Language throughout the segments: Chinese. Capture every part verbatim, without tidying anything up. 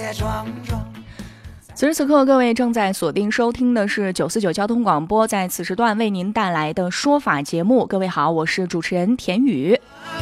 也壮壮。 此时此刻，各位正在锁定收听的是九四九交通广播，在此时段为您带来的说法节目。各位好，我是主持人田宇。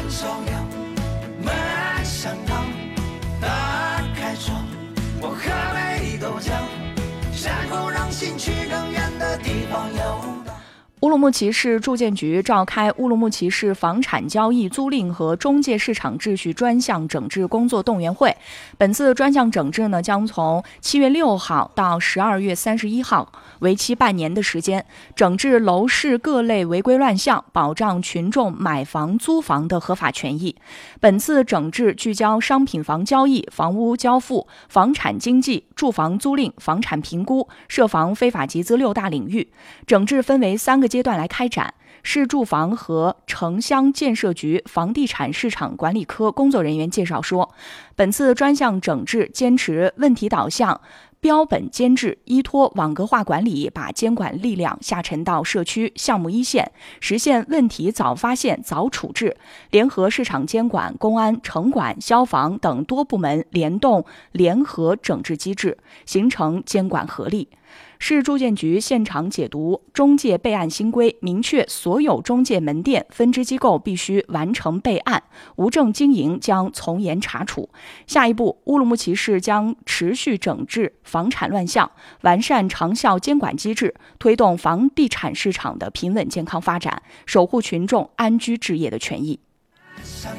打开窗，我喝杯豆浆，山后让心去更远的地方游荡。 乌鲁木齐市住建局召开乌鲁木齐市房产交易租赁和中介市场秩序专项整治工作动员会。本次专项整治呢，将从七月六号到十二月三十一号，为期半年的时间，整治楼市各类违规乱象，保障群众买房租房的合法权益。本次整治聚焦商品房交易、房屋交付、房产经纪、住房租赁、房产评估、涉房非法集资六大领域。整治分为三个阶段来开展。市住房和城乡建设局房地产市场管理科工作人员介绍说，本次专项整治坚持问题导向、标本兼治，依托网格化管理，把监管力量下沉到社区项目一线，实现问题早发现早处置，联合市场监管、公安、城管、消防等多部门联动联合整治机制，形成监管合力。市住建局现场解读中介备案新规，明确所有中介门店、分支机构必须完成备案，无证经营将从严查处。下一步，乌鲁木齐市将持续整治房产乱象，完善长效监管机制，推动房地产市场的平稳健康发展，守护群众安居置业的权益。